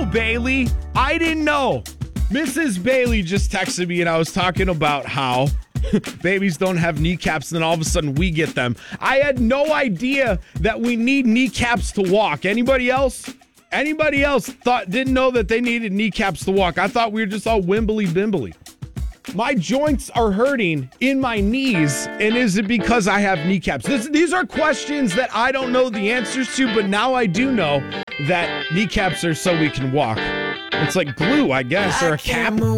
Bailey. I didn't know. Mrs. Bailey just texted me, and I was talking about how babies don't have kneecaps, and then all of a sudden we get them. I had no idea that we need kneecaps to walk. Anybody else? Anybody else didn't know that they needed kneecaps to walk? I thought we were just all wimbly bimbly. My joints are hurting in my knees, and is it because I have kneecaps? These are questions that I don't know the answers to, but now I do know that kneecaps are so we can walk. It's like glue, I guess, or a cap.